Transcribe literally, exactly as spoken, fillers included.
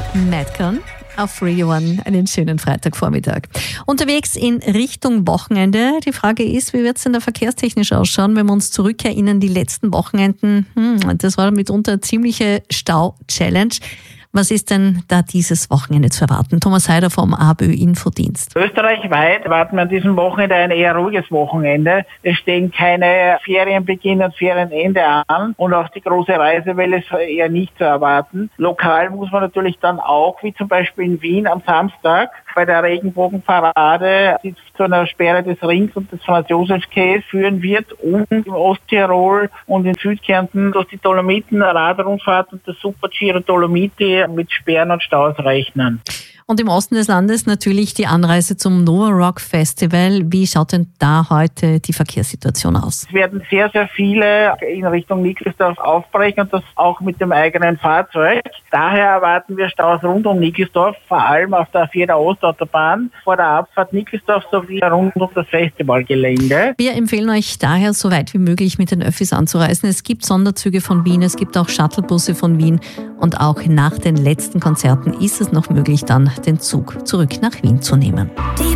Madcon auf Radio One. Einen schönen Freitagvormittag. Unterwegs in Richtung Wochenende. Die Frage ist, wie wird es denn da verkehrstechnisch ausschauen, wenn wir uns zurückerinnern, die letzten Wochenenden? Hm, das war mitunter eine ziemliche Stau-Challenge. Was ist denn da dieses Wochenende zu erwarten? Thomas Heider vom A B Ö-Infodienst. Österreichweit erwarten wir an diesem Wochenende ein eher ruhiges Wochenende. Es stehen keine Ferienbeginn und Ferienende an und auch die große Reisewelle ist eher nicht zu erwarten. Lokal muss man natürlich dann auch, wie zum Beispiel in Wien am Samstag, bei der Regenbogenparade, die zu einer Sperre des Rings und des Franz-Josefs-Quais führen wird, und im Osttirol und in Südkärnten durch die Dolomiten Radrundfahrt und das Super-Giro Dolomiti mit Sperren und Staus rechnen. Und im Osten des Landes natürlich die Anreise zum Nova Rock Festival. Wie schaut denn da heute die Verkehrssituation aus? Es werden sehr, sehr viele in Richtung Nickelsdorf aufbrechen und das auch mit dem eigenen Fahrzeug. Daher erwarten wir Staus rund um Nickelsdorf, vor allem auf der A vier der Ostautobahn, vor der Abfahrt Nickelsdorf sowie rund um das Festivalgelände. Wir empfehlen euch daher, so weit wie möglich mit den Öffis anzureisen. Es gibt Sonderzüge von Wien, es gibt auch Shuttlebusse von Wien und auch nach den letzten Konzerten ist es noch möglich, dann den Zug zurück nach Wien zu nehmen.